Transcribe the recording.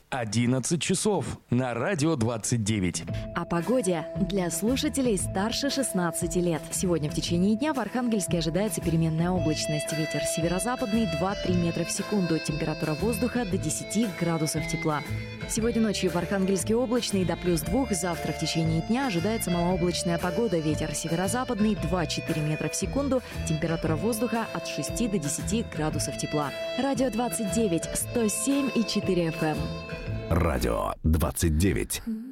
11 часов на радио 29. О погоде для слушателей старше 16 лет. Сегодня в течение дня в Архангельске ожидается переменная облачность. Ветер северо-западный 2-3 метра в секунду. Температура воздуха до 10 градусов тепла. Сегодня ночью в Архангельске облачно и до +2. Завтра в течение дня ожидается малооблачная погода. Ветер северо-западный 2-4 метра в секунду. Температура воздуха от 6 до 10 градусов тепла. Радио 29, 107,4 FM. Радио 29.